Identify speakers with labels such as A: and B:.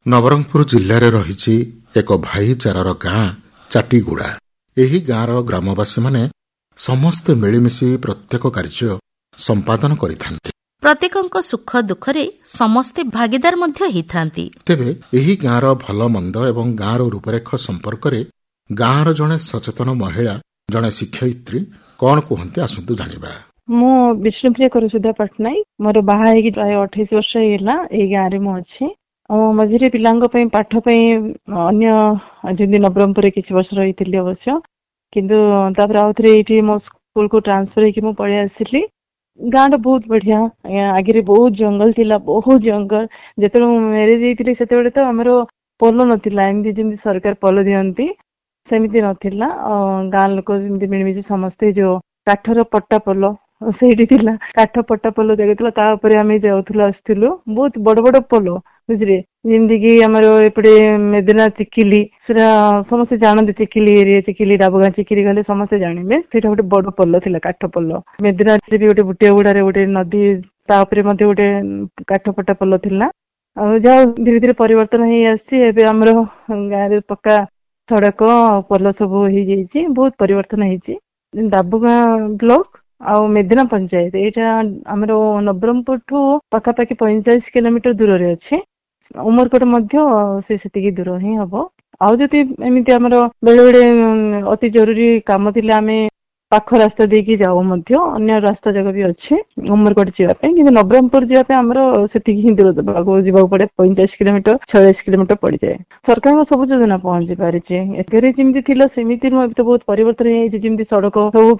A: ନବରଙ୍ଗପୁର ଜିଲ୍ଲାରେ ରହିଛି ଏକ ଭାଇଚାରାର ଗାଁ ଚାଟିଗୁଡ଼ା। ଏହି ଗାଁର ଗ୍ରାମବାସୀମାନେ ସମସ୍ତେ ମିଳିମିଶି ପ୍ରତ୍ୟେକ କାର୍ଯ୍ୟ ସମ୍ପାଦନ କରିଥାନ୍ତି।
B: ପ୍ରତ୍ୟେକଙ୍କ ସୁଖ ଦୁଃଖରେ ସମସ୍ତେ ଭାଗିଦାର ମଧ୍ୟ ହୋଇଥାନ୍ତି।
A: ତେବେ ଏହି ଗାଁର ଭଲ ମନ୍ଦ ଏବଂ ଗାଁର ରୂପରେଖ ସମ୍ପର୍କରେ ଗାଁର ଜଣେ ସଚେତନ ମହିଳା, ଜଣେ ଶିକ୍ଷୟିତ୍ରୀ କଣ କୁହନ୍ତି ଆସନ୍ତୁ ଜାଣିବା।
C: ମୁଁ ବିଷ୍ଣୁପ୍ରିୟା କରୁସୁଧା ପଟ୍ଟନାୟକ। ମୋର ବାହା ହେଇକି ପ୍ରାୟ 28 ବର୍ଷ ହେଇଗଲା। ଏଇ ଗାଁରେ ମୁଁ ଅଛି। ଆଉ ମଝିରେ ପିଲାଙ୍କ ପାଇଁ ପାଠ ପାଇଁ ଅନ୍ୟ ଯେମିତି ନବରଙ୍ଗପୁରରେ କିଛି ବର୍ଷ ରହିଥିଲି ଅବଶ୍ୟ, କିନ୍ତୁ ତାପରେ ଆଉ ଥରେ ଏଇଠି ମୋ ସ୍କୁଲକୁ ଟ୍ରାନ୍ସଫର ହେଇକି ମୁଁ ପଳେଇ ଆସିଲି। ଗାଁଟା ବହୁତ ବଢିଆ। ଆଗରେ ବହୁତ ଜଙ୍ଗଲ ଥିଲା, ବହୁତ ଜଙ୍ଗଲ। ଯେତେବେଳେ ମୁଁ ମ୍ୟାରେଜ ହେଇଥିଲି ସେତେବେଳେ ତ ଆମର ପୋଲ ନଥିଲା, ଏମିତି ଯେମିତି ସରକାର ପୋଲ ଦିଅନ୍ତି ସେମିତି ନଥିଲା। ଗାଁ ଲୋକ ଯେମିତି ମିଳିମିଶି ସମସ୍ତେ ଯୋଉ କାଠର ପଟ୍ଟା ପୋଲ ସେଇଠି ଥିଲା, କାଠ ପଟ୍ଟା ପୋଲ ଦେଖୁଥିଲା, ତା ଉପରେ ଆମେ ଯାଉଥିଲୁ ଆସୁଥିଲୁ। ବହୁତ ବଡ ବଡ ପୋଲ, ବୁଝିଲେ, ଯେମିତି କିି ଆମର ଏପଟେ ମେଦନା ଚିକିଲି, ସେଟା ସମସ୍ତେ ଜାଣନ୍ତି। ଚିକିଲି ଏରିଆ, ଚିକିଲି ଡାବଗାଁ ଚିକିଲି ଗଲେ ସମସ୍ତେ ଜାଣିବେ। ସେଇଟା ଗୋଟେ ବଡ ପୋଲ ଥିଲା, କାଠ ପୋଲ। ମେଦନାରେ ବି ଗୋଟେ ବୁଟିଆଗୁଡାରେ ଗୋଟେ ନଦୀ, ତା ଉପରେ ମଧ୍ୟ ଗୋଟେ କାଠ ପଟ୍ଟା ପୋଲ ଥିଲା। ଆଉ ଯାହା ଧୀରେ ଧୀରେ ପରିବର୍ତ୍ତନ ହେଇ ଆସିଛି। ଏବେ ଆମର ଗାଁରେ ପକ୍କା ସଡକ ଆଉ ପୋଲ ସବୁ ହେଇଯାଇଛି, ବହୁତ ପରିବର୍ତ୍ତନ ହେଇଛି। ଡାବୁଗାଁ ବ୍ଲକ ଆଉ ମେଦନା ପଞ୍ଚାୟତ, ଏଇଟା ଆମର ନବରଙ୍ଗପୁରଠୁ ପାଖାପାଖି 45 କିଲୋମିଟର ଦୂରରେ ଅଛି। ଉମରକୋଟ ମଧ୍ୟ ସେତିକି ଦୂର ହିଁ ହବ। ଆଉ ଯଦି ଏମିତି ଆମର ବେଳେ ବେଳେ ଅତି ଜରୁରୀ କାମ ଥିଲେ ଆମେ ପାଖ ରାସ୍ତା ଦେଇକି ଯାଉ, ମଧ୍ୟ ଅନ୍ୟ ରାସ୍ତା ଯାକ ବି ଅଛି ଉମରକୋଟ ଯିବା ପାଇଁ। କିନ୍ତୁ ନବରଙ୍ଗପୁର ଯିବା ପାଇଁ ଆମର ସେତିକି ହିଁ ଦୂର ଯିବାକୁ ପଡେ। 45 କିଲୋମିଟର 46 କିଲୋମିଟର ପଡିଯାଏ। ସରକାରଙ୍କ ସବୁ ଯୋଜନା ପହଞ୍ଚି ପାରିଛି। ଏଥିରେ ଯେମିତି ଥିଲା ସେମିତି ନୁହଁ, ଏବେ ତ ବହୁତ ପରିବର୍ତ୍ତନ ହେଇଯାଇଛି। ଯେମିତି ସଡକ ସବୁ